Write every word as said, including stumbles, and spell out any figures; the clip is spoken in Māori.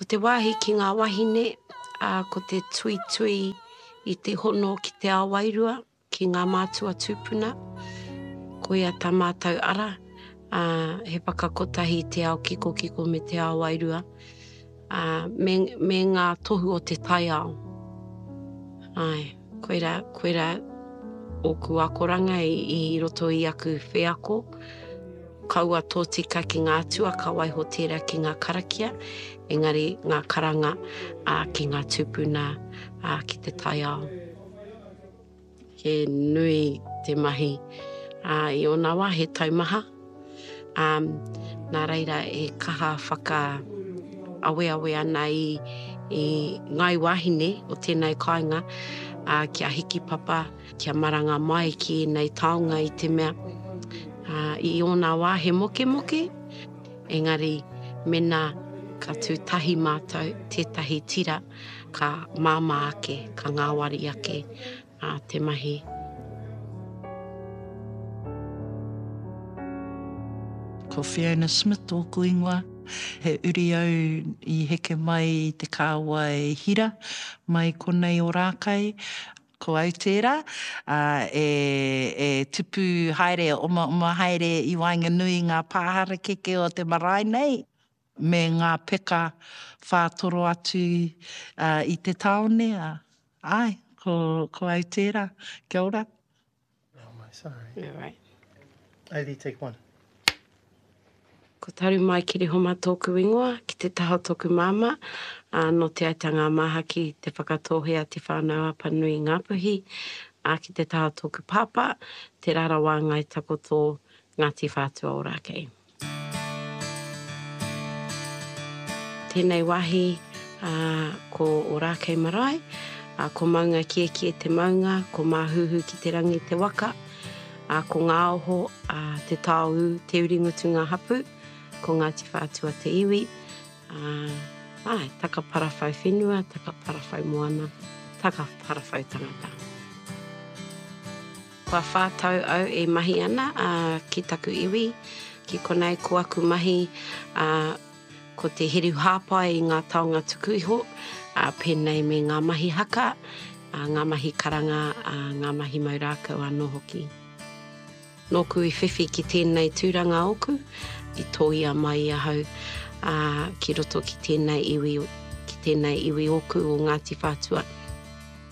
Ko te wāhi ki ngā wahine, uh, ko te tui tui i te hono ki te awairua, ki ngā mātua tūpuna. Ko ia tā mātou ara, uh, he whakakotahi te ao kiko kiko me te awairua, uh, me, me ngā tohu o te tai ao. Ai, koera, koera oku akoranga i, i roto i aku wheako, kaua tō tika ki ngā atua, ka waiho tērā ki ngā karakia, engari ngā karanga uh, ki ngā tūpuna uh, ki te tai ao. He nui te mahi uh, i o nā wā, he taumaha. Um, nā reira e kaha whaka awe awe ana i, i ngai wahine o tēnei kāinga, uh, kia hiki papa, kia maranga mai ki nei taonga i te mea. Uh, I o nā wā he moke moke, engari mena ka tūtahi mātou, tētahi tira, ka māma ake, ka ngāwari ake, uh, te mahi. Ko Fiona Smith tōku ingoa, he uri au i heke mai te kāua e hira, mai konei o rākai, ko Aotearoa, uh, e, e tupu haere, oma oma haere i wainga nui ngā pāhara keke o te marae nei, me ngā peka whātoro atu uh, i te taone. Uh, ai, ko, ko Aotearoa, kia ora. Oh, my, sorry. Yeah, right. Aili, take one. Ko taru mai ki re homa tōku ingoa, ki te taha tōku māma, uh, no te aitanga maha ki te whakatohea te whānau apanui Ngāpuhi, uh, ki te taha tōku pāpā, te rarawa ngai takoto Ngāti Whātua o Rākei. Tēnei wahi uh, ko o Rākei marae, uh, ko maunga kia kia te maunga, ko māhuhu ki te rangi te waka, uh, ko ngā oho, uh, te tāu, te uringutu ngā hapu, ko Ngāti Whātua te iwi, uh, ai, taka parawhau whenua, taka parawhau moana, taka parawhau tangata. Kua whātau au e mahi ana uh, ki taku iwi, ki konei ko aku mahi, uh, ko te heru hāpai i ngā taonga tuku iho, uh, pēnei me ngā mahi haka, uh, ngā mahi karanga, uh, ngā mahi maurākau anō hoki. Nōku i whiwhi ki tēnei tūranga oku, i tōia mai ahau uh, ki roto ki tēnei iwi, ki tēnei iwi oku o Ngāti Whātua.